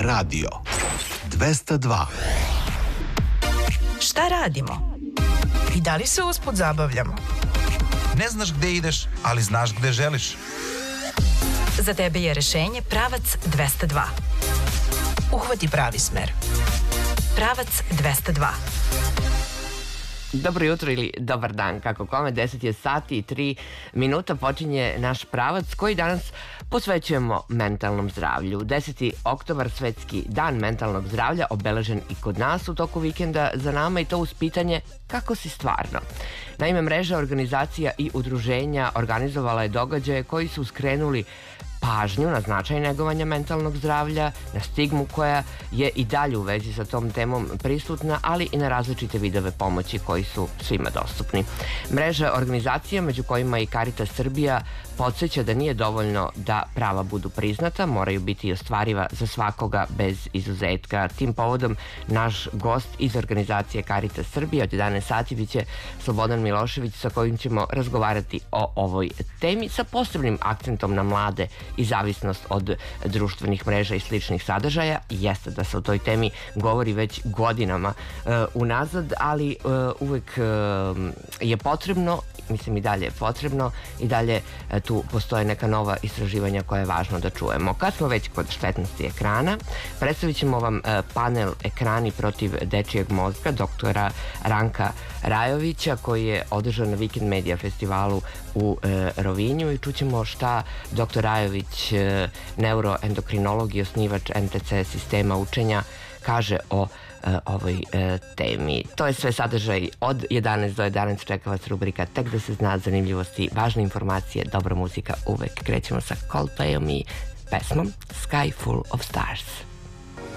Radio 202. Šta radimo? I da li se usput zabavljamo? Ne znaš gde ideš, ali znaš gde želiš. Za tebe je rešenje Pravac 202. Uhvati pravi smer. Pravac 202. Dobro jutro ili dobar dan, kako kome, 10 je sati i 3 minuta, počinje naš pravac koji danas posvećujemo mentalnom zdravlju. 10. oktobar, svetski dan mentalnog zdravlja, obeležen i kod nas u toku vikenda za nama, i to uz pitanje kako si stvarno. Naime, mreža organizacija i udruženja organizovala je događaje koji su skrenuli pažnju na značaj negovanja mentalnog zdravlja, na stigmu koja je i dalje u vezi sa tom temom prisutna, ali i na različite vidove pomoći koji su svima dostupni. Mreža organizacija, među kojima i Caritas Srbija, podsjeća da nije dovoljno da prava budu priznata, moraju biti i ostvariva za svakoga bez izuzetka. Tim povodom naš gost iz organizacije Caritas Srbija od 11 sati biće Slobodan Milošević, sa kojim ćemo razgovarati o ovoj temi sa posebnim akcentom na mlade i zavisnost od društvenih mreža i sličnih sadržaja. Jeste da se o toj temi govori već godinama unazad, ali uvek je potrebno, mislim i dalje je potrebno, i dalje tu postoje neka nova istraživanja koje je važno da čujemo. Kad smo već kod štetnosti ekrana, predstavit ćemo vam panel Ekrani protiv dečijeg mozga doktora Ranka Rajovića, koji je održan na Weekend Media festivalu u Rovinju, i čućemo šta doktor Rajović, neuroendokrinolog i osnivač NTC sistema učenja, kaže o ovoj temi. To je sve sadržaj od 11 do 11. Čeka vas rubrika Tek da se zna, zanimljivosti, važne informacije, dobra muzika uvek. Krećemo sa Coldplayom i pesmom Sky Full of Stars.